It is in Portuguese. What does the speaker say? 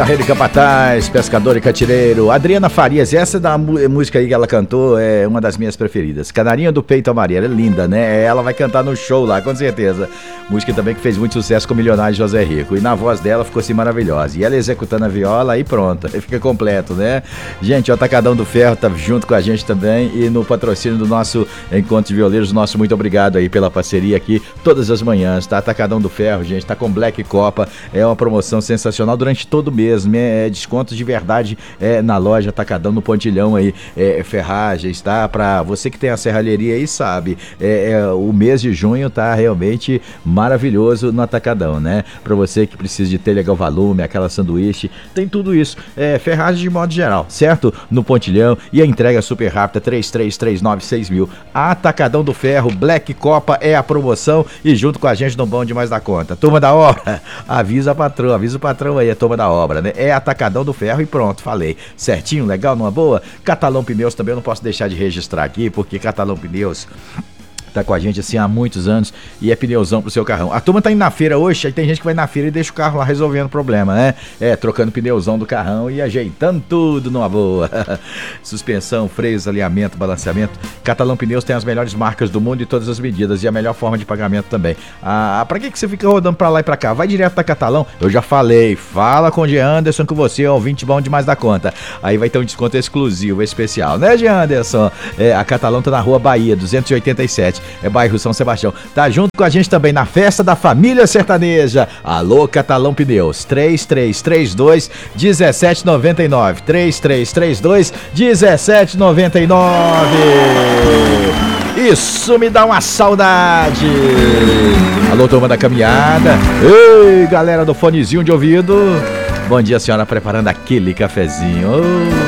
Carreiro e Capataz, Pescador e Catireiro, Adriana Farias, essa da música aí que ela cantou é uma das minhas preferidas. Canarinha do Peito Amarelo, é linda, né? Ela vai cantar no show lá, com certeza. Música também que fez muito sucesso com o milionário José Rico. E na voz dela ficou assim maravilhosa. E ela executando a viola, aí pronto, aí fica completo, né? Gente, o Atacadão do Ferro tá junto com a gente também e no patrocínio do nosso Encontro de Violeiros, nosso muito obrigado aí pela parceria aqui todas as manhãs, tá? Atacadão do Ferro, gente, tá com Black Copa, é uma promoção sensacional durante todo o mês, descontos de verdade na loja Atacadão, no Pontilhão aí, ferragens, tá? Pra você que tem a serralheria aí, sabe, o mês de junho tá realmente maravilhoso no Atacadão, né? Pra você que precisa de telha Galvalume, aquela sanduíche, tem tudo isso, ferragem de modo geral, certo? No Pontilhão, e a entrega super rápida, 33396000. Atacadão do Ferro, Black Copa é a promoção e junto com a gente no Bom Demais da Conta. Turma da obra, avisa o patrão aí, a turma da obra, né? É Atacadão do Ferro e pronto, falei. Certinho, legal, numa boa? Catalão Pneus também eu não posso deixar de registrar aqui, porque Catalão Pneus tá com a gente assim há muitos anos e é pneuzão pro seu carrão. A turma tá indo na feira hoje, aí tem gente que vai na feira e deixa o carro lá resolvendo o problema, né? Trocando pneuzão do carrão e ajeitando tudo numa boa. Suspensão, freios, alinhamento, balanceamento. Catalão Pneus tem as melhores marcas do mundo e todas as medidas e a melhor forma de pagamento também. Pra que você fica rodando pra lá e pra cá? Vai direto da Catalão. Eu já falei, fala com o Jean Anderson que você é ouvinte bom demais da conta. Aí vai ter um desconto exclusivo, especial, né, Jean Anderson? A Catalão tá na Rua Bahia, 287. Bairro São Sebastião. Tá junto com a gente também na festa da família sertaneja. Alô, Catalão Pneus. 3332 1799. 3332 1799. Isso me dá uma saudade. Alô, turma da caminhada. Ei, galera do fonezinho de ouvido. Bom dia, senhora, preparando aquele cafezinho.